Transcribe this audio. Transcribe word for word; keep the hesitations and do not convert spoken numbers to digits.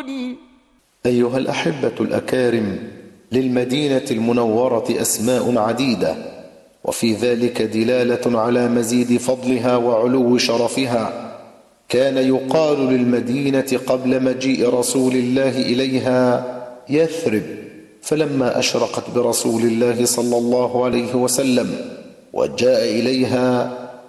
أيها الأحبة الأكارم، للمدينة المنورة أسماء عديدة، وفي ذلك دلالة على مزيد فضلها وعلو شرفها. كان يقال للمدينة قبل مجيء رسول الله إليها يثرب، فلما أشرقت برسول الله صلى الله عليه وسلم وجاء إليها